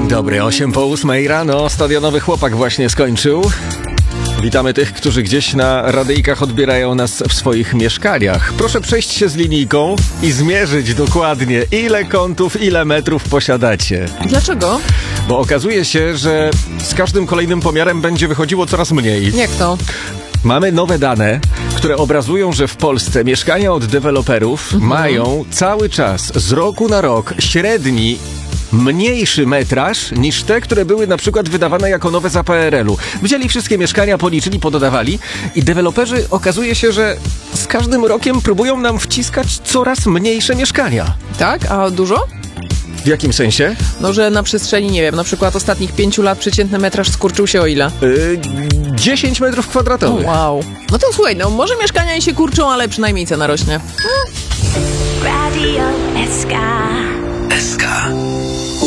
Dzień dobry, 8:08 rano, stadionowy chłopak właśnie skończył. Witamy tych, którzy gdzieś na radyjkach odbierają nas w swoich mieszkaniach. Proszę przejść się z linijką i zmierzyć dokładnie, ile kątów, ile metrów posiadacie. Dlaczego? Bo okazuje się, że z każdym kolejnym pomiarem będzie wychodziło coraz mniej. Jak to? Mamy nowe dane, które obrazują, że w Polsce mieszkania od deweloperów mają cały czas, z roku na rok, średni mniejszy metraż niż te, które były na przykład wydawane jako nowe za PRL-u. Wzięli wszystkie mieszkania, policzyli, pododawali i deweloperzy okazuje się, że z każdym rokiem próbują nam wciskać coraz mniejsze mieszkania. Tak? A dużo? W jakim sensie? No, że na przestrzeni, nie wiem, na przykład ostatnich 5 lat przeciętny metraż skurczył się o ile? 10 metrów kwadratowych. Wow. No to słuchaj, no może mieszkania i się kurczą, ale przynajmniej cena rośnie. Radio SK.